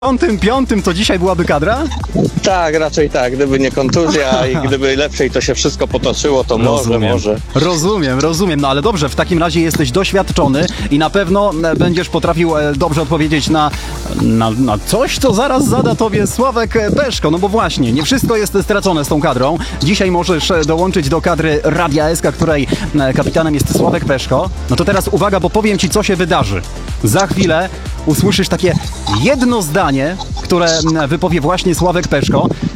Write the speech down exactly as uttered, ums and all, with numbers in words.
Piątym, piątym to dzisiaj byłaby kadra? Tak, raczej tak. Gdyby nie kontuzja i gdyby lepiej to się wszystko potoczyło, to może, Rozumiem. może. Rozumiem, rozumiem. No ale dobrze, w takim razie jesteś doświadczony i na pewno e, będziesz potrafił e, dobrze odpowiedzieć na, na, na coś, co zaraz zada tobie Sławek Peszko. No bo właśnie, nie wszystko jest stracone z tą kadrą. Dzisiaj możesz e, dołączyć do kadry Radia S K, której e, kapitanem jest Sławek Peszko. No to teraz uwaga, bo powiem ci, co się wydarzy. Za chwilę usłyszysz takie jedno zdanie, które m, wypowie właśnie Sławek Peszko.